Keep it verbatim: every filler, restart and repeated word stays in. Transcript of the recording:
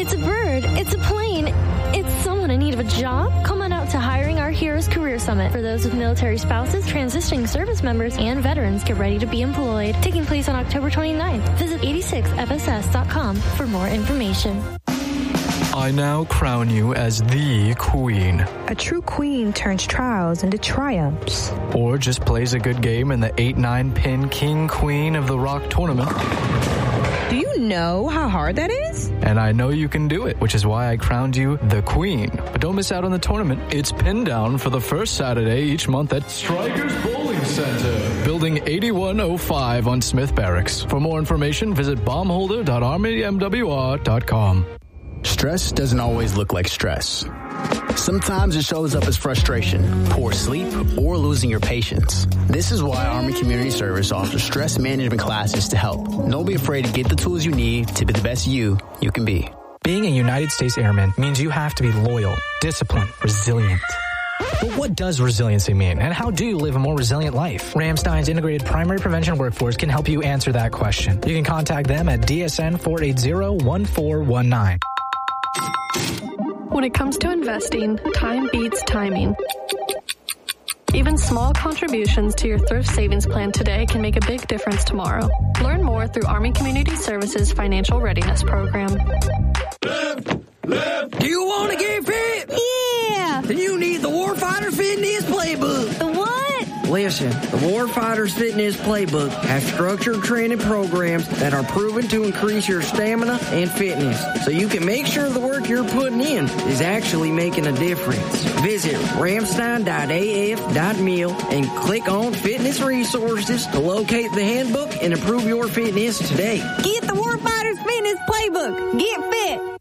It's a bird. It's a plane. It's someone in need of a job. Come on out to Hiring Our Heroes Career Summit. For those with military spouses, transitioning service members, and veterans, get ready to be employed. Taking place on October twenty-ninth. Visit eighty-six F S S dot com for more information. I now crown you as the queen. A true queen turns trials into triumphs. Or just plays a good game in the eight nine pin king queen of the rock tournament. Do you know how hard that is? And I know you can do it, which is why I crowned you the queen. But don't miss out on the tournament. It's pin down for the first Saturday each month at Strikers Bowling Center, Building eighty-one oh five on Smith Barracks. For more information, visit bombholder dot army m w r dot com. Stress doesn't always look like stress. Sometimes it shows up as frustration, poor sleep, or losing your patience. This is why Army Community Service offers stress management classes to help. Don't be afraid to get the tools you need to be the best you you can be. Being a United States Airman means you have to be loyal, disciplined, resilient. But what does resiliency mean, and how do you live a more resilient life? Ramstein's Integrated Primary Prevention Workforce can help you answer that question. You can contact them at D S N four eight zero, one four one nine. When it comes to investing, time beats timing. Even small contributions to your thrift savings plan today can make a big difference tomorrow. Learn more through Army Community Services Financial Readiness Program. Left, left. Do you want to get fit? Yeah. Then you need the Warfighter Fitness Playbook. The what? Listen, the Warfighters Fitness Playbook has structured training programs that are proven to increase your stamina and fitness, so you can make sure the work you're putting in is actually making a difference. Visit ramstein dot a f dot mil and click on Fitness Resources to locate the handbook and improve your fitness today. Get the Warfighters Fitness Playbook. Get fit.